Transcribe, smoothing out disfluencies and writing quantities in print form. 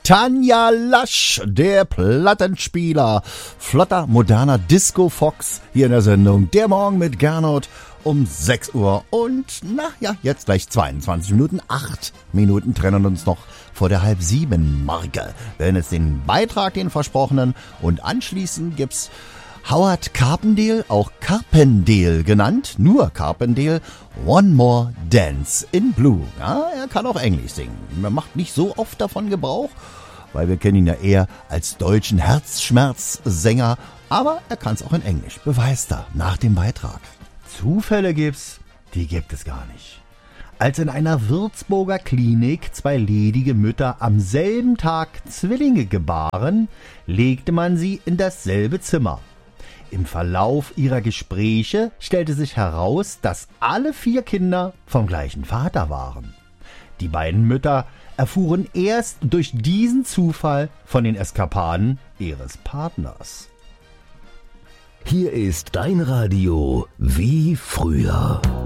Tanja Lasch, der Plattenspieler. Flotter, moderner Disco-Fox hier in der Sendung. Der Morgen mit Gernot um 6 Uhr. Und, jetzt gleich 22 Minuten. 8 Minuten trennen uns noch vor der 6:30-Marke. Wir hören jetzt den Beitrag, den versprochenen. Und anschließend gibt's Howard Carpendale, auch Carpendale genannt, nur Carpendale, One More Dance in Blue. Ja, er kann auch Englisch singen. Er macht nicht so oft davon Gebrauch, weil wir kennen ihn ja eher als deutschen Herzschmerzsänger, aber er kann es auch in Englisch. Beweist er nach dem Beitrag. Zufälle die gibt es gar nicht. Als in einer Würzburger Klinik 2 ledige Mütter am selben Tag Zwillinge gebaren, legte man sie in dasselbe Zimmer. Im Verlauf ihrer Gespräche stellte sich heraus, dass alle 4 Kinder vom gleichen Vater waren. Die beiden Mütter erfuhren erst durch diesen Zufall von den Eskapaden ihres Partners. Hier ist dein Radio wie früher.